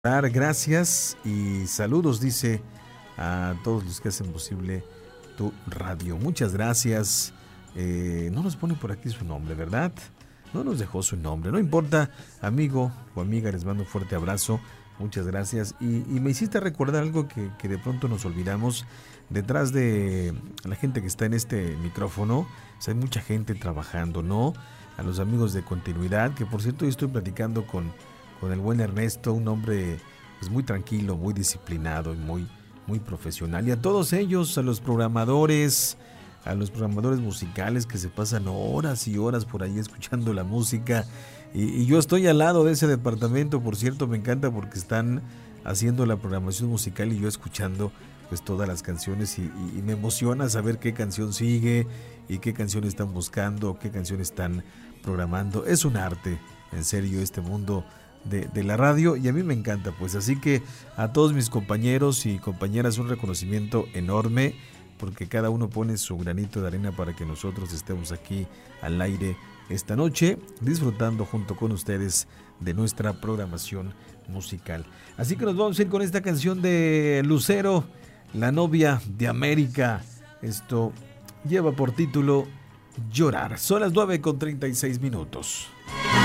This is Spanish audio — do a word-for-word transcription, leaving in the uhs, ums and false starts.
Gracias y saludos, dice a todos los que hacen posible tu radio. Muchas gracias. Eh, no nos pone por aquí su nombre, ¿verdad? No nos dejó su nombre. No importa, amigo o amiga, les mando un fuerte abrazo. Muchas gracias. Y, y me hiciste recordar algo que, que de pronto nos olvidamos. Detrás de la gente que está en este micrófono, pues hay mucha gente trabajando, ¿no? A los amigos de Continuidad, que por cierto, hoy estoy platicando con con el buen Ernesto, un hombre pues muy tranquilo, muy disciplinado y muy, muy profesional. Y a todos ellos, a los programadores, a los programadores musicales que se pasan horas y horas por ahí escuchando la música. Y, y yo estoy al lado de ese departamento, por cierto, me encanta porque están haciendo la programación musical y yo escuchando pues todas las canciones y, y, y me emociona saber qué canción sigue y qué canción están buscando, qué canción están programando. Es un arte, en serio, este mundo De, de la radio, y a mí me encanta, pues así que a todos mis compañeros y compañeras un reconocimiento enorme, porque cada uno pone su granito de arena para que nosotros estemos aquí al aire esta noche, disfrutando junto con ustedes de nuestra programación musical. Así que nos vamos a ir con esta canción de Lucero, La novia de América. Esto lleva por título Llorar. Son las nueve con treinta y seis minutos.